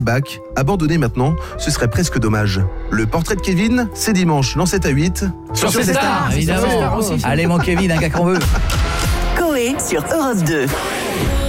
bac, abandonné maintenant, ce serait presque dommage. Le portrait de Kevin, c'est dimanche dans 7 à 8. Sur ces stars, évidemment. Allez mon Kevin, un gars qu'on veut. Coé sur Europe 2.